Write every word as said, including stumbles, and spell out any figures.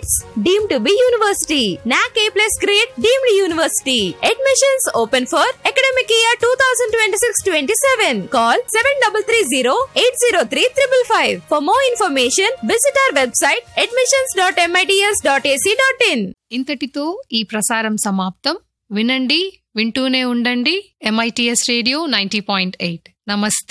College, deemed to be university. N A C A plus grade, deemed university. Admissions open for academic year twenty twenty-six twenty-seven. Call seven three three zero eight zero three five five five. For more information, visit our website admissions dot mits dot a c dot in. ఇంతటితో ఈ ప్రసారం సమాప్తం. వినండి, వింటూనే ఉండండి. MITS radio ninety point eight. నమస్తే.